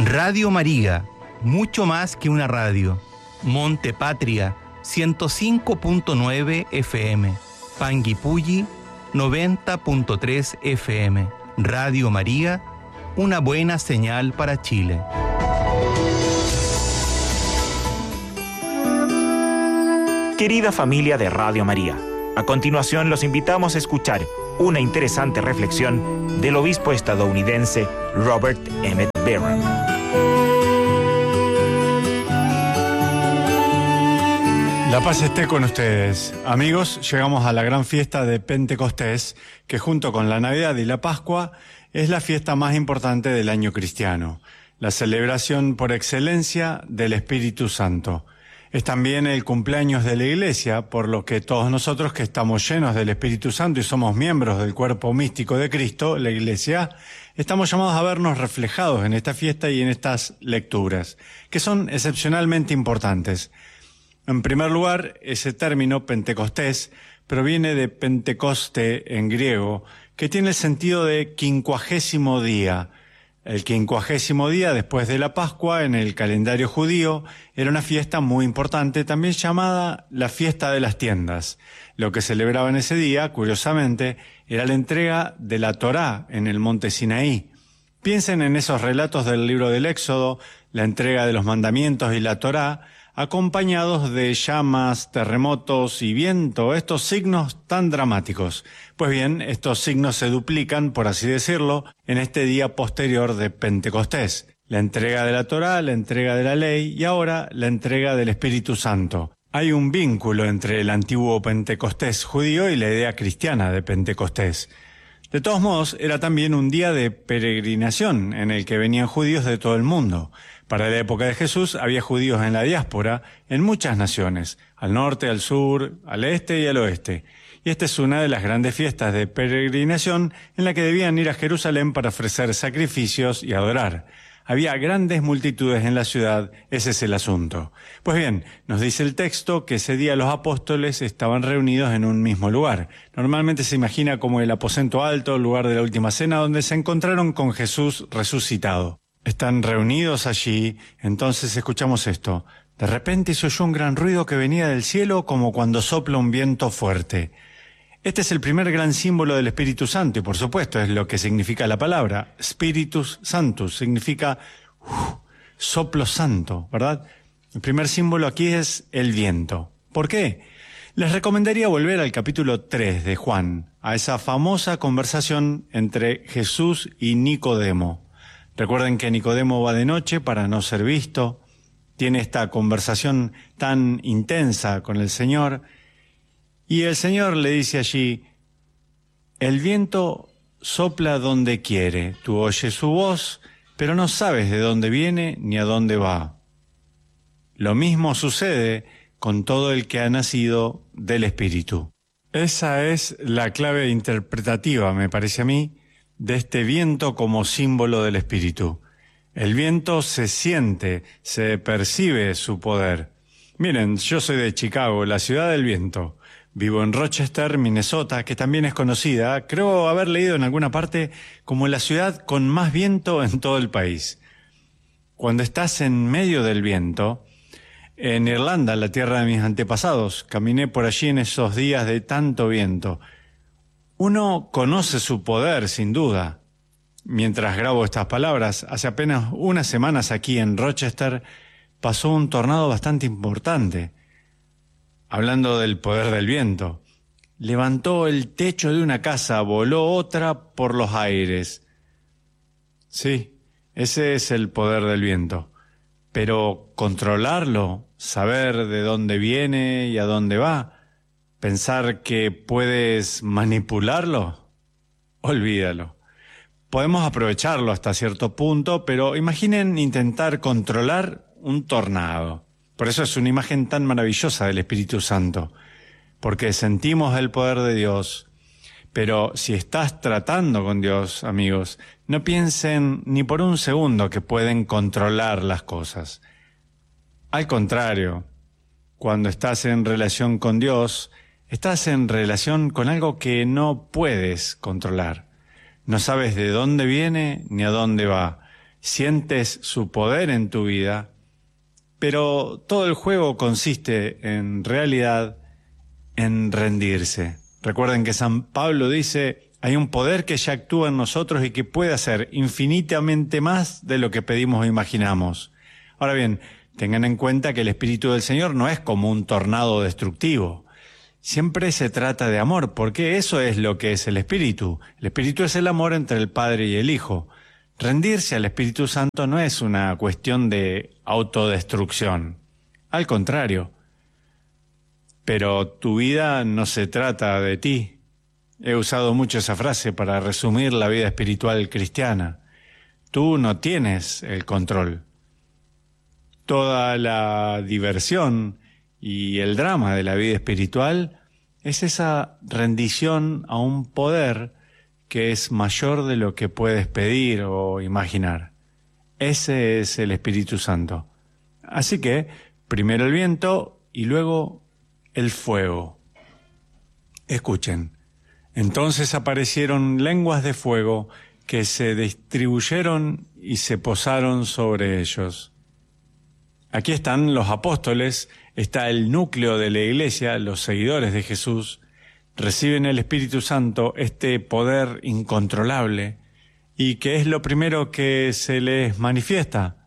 Radio María, mucho más que una radio. Monte Patria, 105.9 FM. Panguipulli, 90.3 FM. Radio María, una buena señal para Chile. Querida familia de Radio María, a continuación los invitamos a escuchar una interesante reflexión del obispo estadounidense Robert Emmett Barron. La paz esté con ustedes. Amigos, llegamos a la gran fiesta de Pentecostés, que junto con la Navidad y la Pascua es la fiesta más importante del año cristiano, la celebración por excelencia del Espíritu Santo. Es también el cumpleaños de la Iglesia, por lo que todos nosotros que estamos llenos del Espíritu Santo y somos miembros del cuerpo místico de Cristo, la Iglesia, estamos llamados a vernos reflejados en esta fiesta y en estas lecturas, que son excepcionalmente importantes. En primer lugar, ese término Pentecostés proviene de Pentecoste en griego, que tiene el sentido de 50º día. El 50º día después de la Pascua en el calendario judío era una fiesta muy importante, también llamada la fiesta de las tiendas. Lo que celebraban ese día, curiosamente, era la entrega de la Torá en el monte Sinaí. Piensen en esos relatos del libro del Éxodo, la entrega de los mandamientos y la Torá, acompañados de llamas, terremotos y viento, estos signos tan dramáticos. Pues bien, estos signos se duplican, por así decirlo, en este día posterior de Pentecostés. La entrega de la Torá, la entrega de la ley y ahora la entrega del Espíritu Santo. Hay un vínculo entre el antiguo Pentecostés judío y la idea cristiana de Pentecostés. De todos modos, era también un día de peregrinación en el que venían judíos de todo el mundo. Para la época de Jesús había judíos en la diáspora en muchas naciones, al norte, al sur, al este y al oeste. Y esta es una de las grandes fiestas de peregrinación en la que debían ir a Jerusalén para ofrecer sacrificios y adorar. Había grandes multitudes en la ciudad, ese es el asunto. Pues bien, nos dice el texto que ese día los apóstoles estaban reunidos en un mismo lugar. Normalmente se imagina como el aposento alto, el lugar de la última cena, donde se encontraron con Jesús resucitado. Están reunidos allí, entonces escuchamos esto. De repente se oyó un gran ruido que venía del cielo como cuando sopla un viento fuerte. Este es el primer gran símbolo del Espíritu Santo y por supuesto es lo que significa la palabra. Spiritus Sanctus significa soplo santo, ¿verdad? El primer símbolo aquí es el viento. ¿Por qué? Les recomendaría volver al capítulo 3 de Juan, a esa famosa conversación entre Jesús y Nicodemo. Recuerden que Nicodemo va de noche para no ser visto, tiene esta conversación tan intensa con el Señor, y el Señor le dice allí, el viento sopla donde quiere, tú oyes su voz, pero no sabes de dónde viene ni a dónde va. Lo mismo sucede con todo el que ha nacido del Espíritu. Esa es la clave interpretativa, me parece a mí, de este viento como símbolo del Espíritu. El viento se siente, se percibe su poder. Miren, yo soy de Chicago, la ciudad del viento. Vivo en Rochester, Minnesota, que también es conocida, creo haber leído en alguna parte, como la ciudad con más viento en todo el país. Cuando estás en medio del viento, en Irlanda, la tierra de mis antepasados, caminé por allí en esos días de tanto viento. Uno conoce su poder, sin duda. Mientras grabo estas palabras, hace apenas unas semanas aquí en Rochester pasó un tornado bastante importante. Hablando del poder del viento, levantó el techo de una casa, voló otra por los aires. Sí, ese es el poder del viento. Pero controlarlo, saber de dónde viene y a dónde va, pensar que puedes manipularlo, olvídalo. Podemos aprovecharlo hasta cierto punto, pero imaginen intentar controlar un tornado. Por eso es una imagen tan maravillosa del Espíritu Santo, porque sentimos el poder de Dios. Pero si estás tratando con Dios, amigos, no piensen ni por un segundo que pueden controlar las cosas. Al contrario, cuando estás en relación con Dios, estás en relación con algo que no puedes controlar. No sabes de dónde viene ni a dónde va. sientes su poder en tu vida, pero todo el juego consiste en realidad en rendirse. Recuerden que San Pablo dice, hay un poder que ya actúa en nosotros y que puede hacer infinitamente más de lo que pedimos o imaginamos. Ahora bien, tengan en cuenta que el Espíritu del Señor no es como un tornado destructivo. Siempre se trata de amor, porque eso es lo que es el Espíritu. El Espíritu es el amor entre el Padre y el Hijo. Rendirse al Espíritu Santo no es una cuestión de autodestrucción. Al contrario. Pero tu vida no se trata de ti. He usado mucho esa frase para resumir la vida espiritual cristiana. Tú no tienes el control. Toda la diversión y el drama de la vida espiritual es esa rendición a un poder que es mayor de lo que puedes pedir o imaginar. Ese es el Espíritu Santo. Así que, primero el viento y luego el fuego. Escuchen. Entonces aparecieron lenguas de fuego que se distribuyeron y se posaron sobre ellos. Aquí están los apóstoles, está el núcleo de la iglesia, los seguidores de Jesús, reciben el Espíritu Santo, este poder incontrolable, y ¿qué es lo primero que se les manifiesta?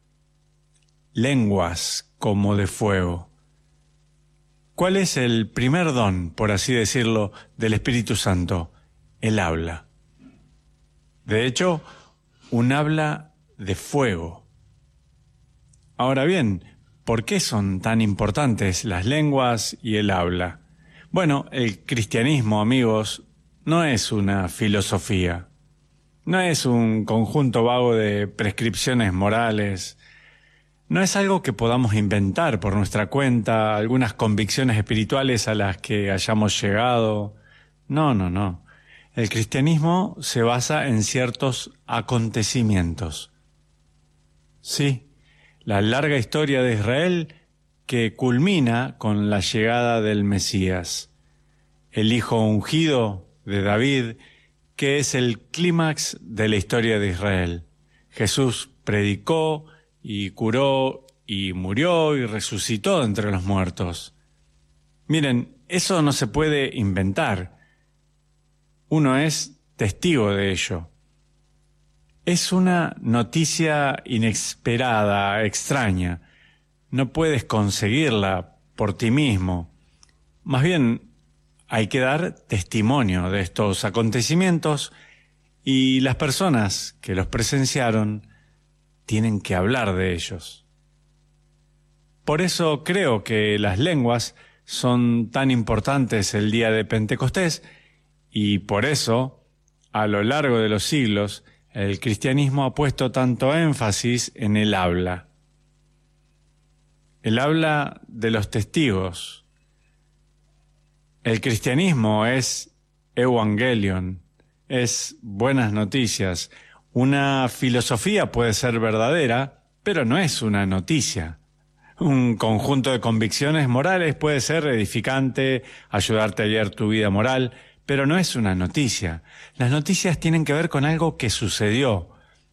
Lenguas como de fuego. ¿Cuál es el primer don, por así decirlo, del Espíritu Santo? El habla. De hecho, un habla de fuego. Ahora bien, ¿por qué son tan importantes las lenguas y el habla? Bueno, el cristianismo, amigos, no es una filosofía. No es un conjunto vago de prescripciones morales. No es algo que podamos inventar por nuestra cuenta, algunas convicciones espirituales a las que hayamos llegado. No. El cristianismo se basa en ciertos acontecimientos. Sí, la larga historia de Israel que culmina con la llegada del Mesías, el hijo ungido de David, que es el clímax de la historia de Israel. Jesús predicó y curó y murió y resucitó entre los muertos. Miren, eso no se puede inventar. Uno es testigo de ello. Es una noticia inesperada, extraña. No puedes conseguirla por ti mismo. Más bien, hay que dar testimonio de estos acontecimientos y las personas que los presenciaron tienen que hablar de ellos. Por eso creo que las lenguas son tan importantes el día de Pentecostés y por eso, a lo largo de los siglos, el cristianismo ha puesto tanto énfasis en el habla. El habla de los testigos. El cristianismo es evangelion, es buenas noticias. Una filosofía puede ser verdadera, pero no es una noticia. Un conjunto de convicciones morales puede ser edificante, ayudarte a guiar tu vida moral, pero no es una noticia. Las noticias tienen que ver con algo que sucedió,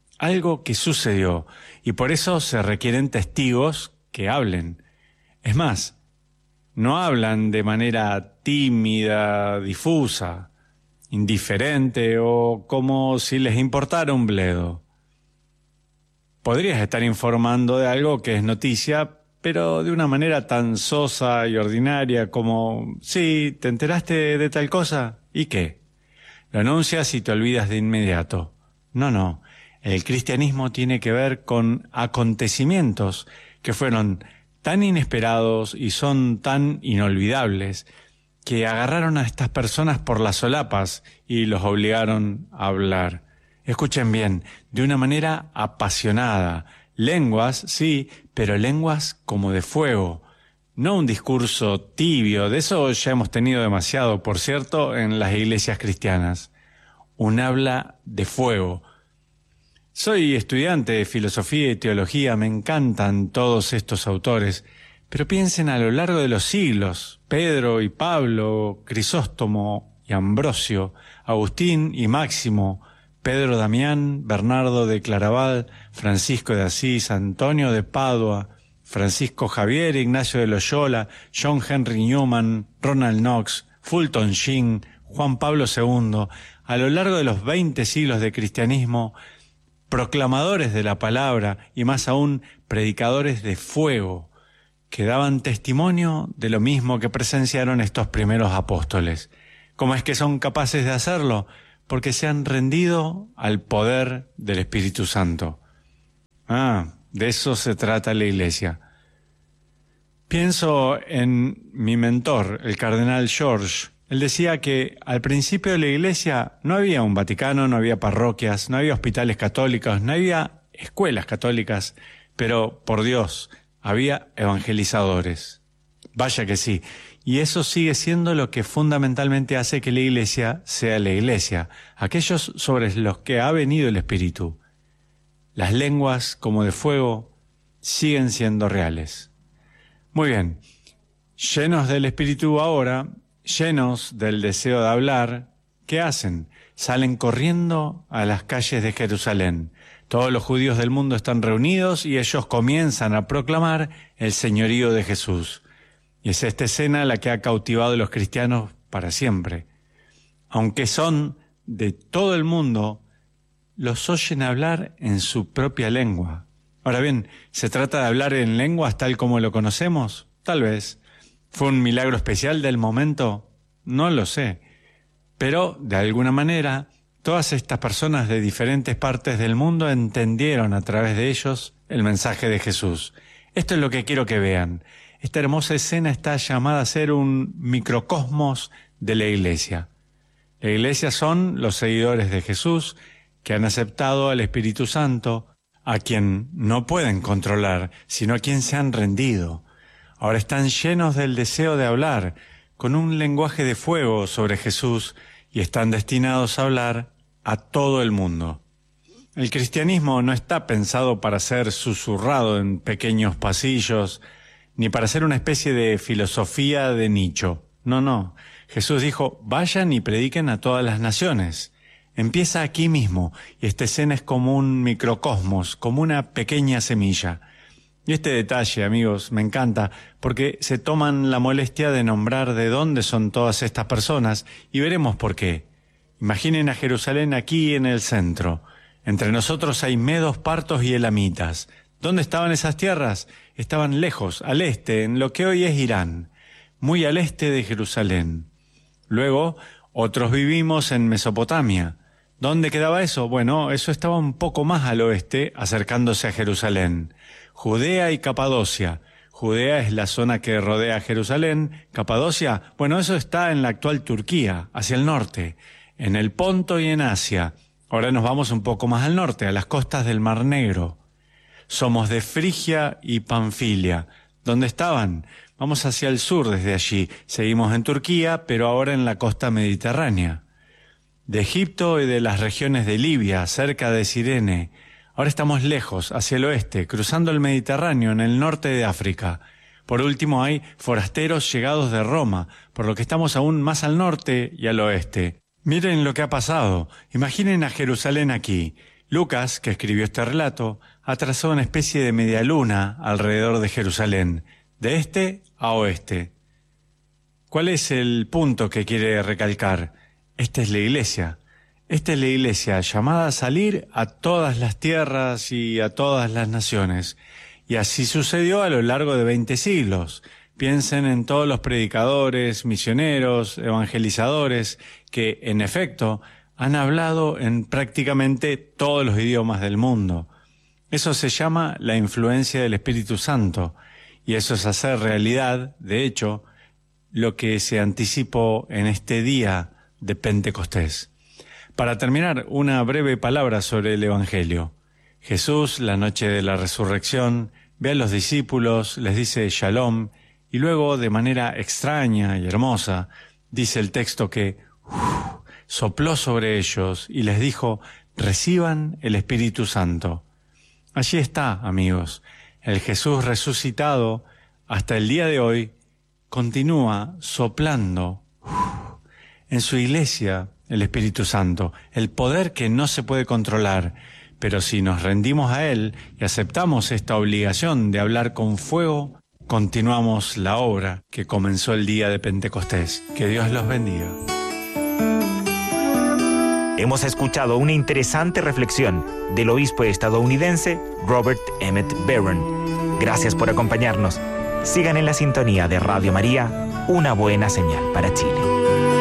y por eso se requieren testigos que hablen. Es más, no hablan de manera tímida, difusa, indiferente o como si les importara un bledo. Podrías estar informando de algo que es noticia, pero de una manera tan sosa y ordinaria como, sí, ¿te enteraste de tal cosa? ¿Y qué? Lo anuncias y te olvidas de inmediato. No. El cristianismo tiene que ver con acontecimientos que fueron tan inesperados y son tan inolvidables que agarraron a estas personas por las solapas y los obligaron a hablar. Escuchen bien, de una manera apasionada. Lenguas, sí, pero lenguas como de fuego. No un discurso tibio, de eso ya hemos tenido demasiado, por cierto, en las iglesias cristianas. Un habla de fuego. Soy estudiante de filosofía y teología, me encantan todos estos autores, pero piensen a lo largo de los siglos, Pedro y Pablo, Crisóstomo y Ambrosio, Agustín y Máximo, Pedro Damián, Bernardo de Claraval, Francisco de Asís, Antonio de Padua, Francisco Javier, Ignacio de Loyola, John Henry Newman, Ronald Knox, Fulton Sheen, Juan Pablo II, a lo largo de los 20 siglos de cristianismo, proclamadores de la palabra y más aún predicadores de fuego, que daban testimonio de lo mismo que presenciaron estos primeros apóstoles. ¿Cómo es que son capaces de hacerlo? Porque se han rendido al poder del Espíritu Santo. De eso se trata la Iglesia. Pienso en mi mentor, el cardenal George. Él decía que al principio de la Iglesia no había un Vaticano, no había parroquias, no había hospitales católicos, no había escuelas católicas, pero por Dios, había evangelizadores. Vaya que sí. Y eso sigue siendo lo que fundamentalmente hace que la Iglesia sea la Iglesia, aquellos sobre los que ha venido el Espíritu. Las lenguas, como de fuego, siguen siendo reales. Muy bien, llenos del Espíritu ahora, llenos del deseo de hablar, ¿qué hacen? Salen corriendo a las calles de Jerusalén. Todos los judíos del mundo están reunidos y ellos comienzan a proclamar el señorío de Jesús. Y es esta escena la que ha cautivado a los cristianos para siempre. Aunque son de todo el mundo, los oyen hablar en su propia lengua. Ahora bien, ¿se trata de hablar en lenguas tal como lo conocemos? Tal vez. ¿Fue un milagro especial del momento? No lo sé. Pero, de alguna manera, todas estas personas de diferentes partes del mundo entendieron a través de ellos el mensaje de Jesús. Esto es lo que quiero que vean. Esta hermosa escena está llamada a ser un microcosmos de la Iglesia. La Iglesia son los seguidores de Jesús que han aceptado al Espíritu Santo, a quien no pueden controlar, sino a quien se han rendido. Ahora están llenos del deseo de hablar, con un lenguaje de fuego sobre Jesús, y están destinados a hablar a todo el mundo. El cristianismo no está pensado para ser susurrado en pequeños pasillos, ni para ser una especie de filosofía de nicho. No. Jesús dijo, vayan y prediquen a todas las naciones. Empieza aquí mismo, y esta escena es como un microcosmos, como una pequeña semilla. Y este detalle, amigos, me encanta, porque se toman la molestia de nombrar de dónde son todas estas personas, y veremos por qué. Imaginen a Jerusalén aquí en el centro. Entre nosotros hay medos, partos y elamitas. ¿Dónde estaban esas tierras? Estaban lejos, al este, en lo que hoy es Irán, muy al este de Jerusalén. Luego, otros vivimos en Mesopotamia. ¿Dónde quedaba eso? Bueno, eso estaba un poco más al oeste, acercándose a Jerusalén. Judea y Capadocia. Judea es la zona que rodea a Jerusalén. Capadocia, bueno, eso está en la actual Turquía, hacia el norte, en el Ponto y en Asia. Ahora nos vamos un poco más al norte, a las costas del Mar Negro. Somos de Frigia y Panfilia. ¿Dónde estaban? Vamos hacia el sur desde allí. Seguimos en Turquía, pero ahora en la costa mediterránea. De Egipto y de las regiones de Libia, cerca de Cirene. Ahora estamos lejos, hacia el oeste, cruzando el Mediterráneo, en el norte de África. Por último hay forasteros llegados de Roma, por lo que estamos aún más al norte y al oeste. Miren lo que ha pasado. Imaginen a Jerusalén aquí. Lucas, que escribió este relato, ha trazado una especie de media luna alrededor de Jerusalén, de este a oeste. ¿Cuál es el punto que quiere recalcar? Esta es la Iglesia. Esta es la Iglesia llamada a salir a todas las tierras y a todas las naciones. Y así sucedió a lo largo de 20 siglos. Piensen en todos los predicadores, misioneros, evangelizadores, que, en efecto, han hablado en prácticamente todos los idiomas del mundo. Eso se llama la influencia del Espíritu Santo, y eso es hacer realidad, de hecho, lo que se anticipó en este día de Pentecostés. Para terminar, una breve palabra sobre el Evangelio. Jesús, la noche de la resurrección, ve a los discípulos, les dice Shalom, y luego, de manera extraña y hermosa, dice el texto que sopló sobre ellos y les dijo, reciban el Espíritu Santo. Allí está, amigos, el Jesús resucitado, hasta el día de hoy, continúa soplando en su iglesia, el Espíritu Santo, el poder que no se puede controlar. Pero si nos rendimos a Él y aceptamos esta obligación de hablar con fuego, continuamos la obra que comenzó el día de Pentecostés. Que Dios los bendiga. Hemos escuchado una interesante reflexión del obispo estadounidense Robert Emmett Barron. Gracias por acompañarnos. Sigan en la sintonía de Radio María, una buena señal para Chile.